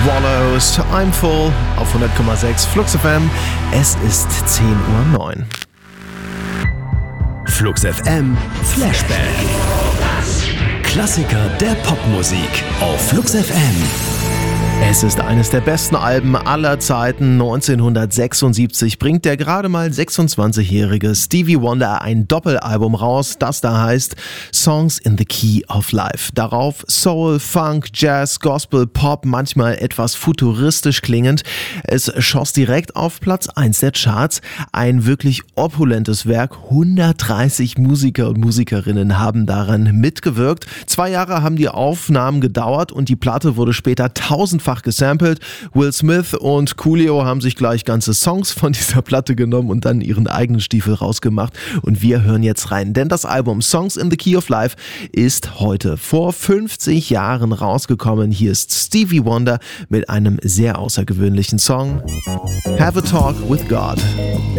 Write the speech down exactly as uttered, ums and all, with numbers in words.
Swallows, I'm Full auf hundert Komma sechs Flux F M. Es ist zehn Uhr neun. Flux F M Flashback. Klassiker der Popmusik auf Flux F M. Es ist eines der besten Alben aller Zeiten. neunzehnhundertsechsundsiebzig bringt der gerade mal sechsundzwanzigjährige Stevie Wonder ein Doppelalbum raus, das da heißt Songs in the Key of Life. Darauf Soul, Funk, Jazz, Gospel, Pop, manchmal etwas futuristisch klingend. Es schoss direkt auf Platz eins der Charts. Ein wirklich opulentes Werk. hundertdreißig Musiker und Musikerinnen haben daran mitgewirkt. Zwei Jahre haben die Aufnahmen gedauert und die Platte wurde später tausendfach gesampelt. Will Smith und Coolio haben sich gleich ganze Songs von dieser Platte genommen und dann ihren eigenen Stiefel rausgemacht. Und wir hören jetzt rein, denn das Album Songs in the Key of Life ist heute vor fünfzig Jahren rausgekommen. Hier ist Stevie Wonder mit einem sehr außergewöhnlichen Song, Have a Talk with God.